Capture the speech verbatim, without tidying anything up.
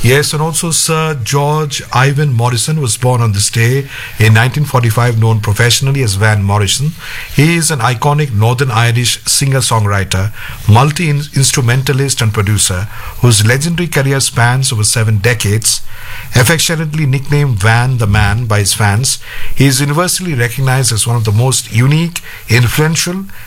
Yes, and also Sir George Ivan Morrison was born on this day in nineteen forty-five, known professionally as Van Morrison. He is an iconic Northern Irish singer-songwriter, multi-instrumentalist and producer whose legendary career spans over seven decades. Affectionately nicknamed Van the Man by his fans, he is universally recognized as one of the most unique, influential